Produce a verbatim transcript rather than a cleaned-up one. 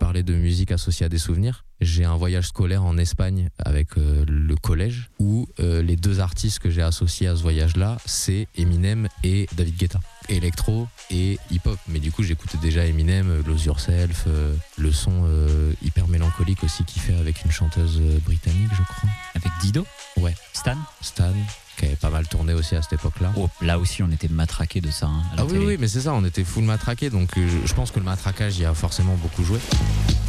parlais de musique associée à des souvenirs. J'ai un voyage scolaire en Espagne avec euh, le collège où euh, les deux artistes que j'ai associés à ce voyage-là, c'est Eminem et David Guetta. Électro et hip-hop. Mais du coup, j'écoutais déjà Eminem, Lose Yourself, euh, le son euh, hyper mélancolique aussi qu'il fait avec une chanteuse euh, britannique, je crois. Avec Dido ? Ouais. Stan ? Stan, qui avait pas mal tourné aussi à cette époque-là. Oh, là aussi, on était matraqués de ça. Hein, à la ah télé. oui, oui, mais c'est ça, on était full matraqués. Donc euh, je pense que le matraquage y a forcément beaucoup joué.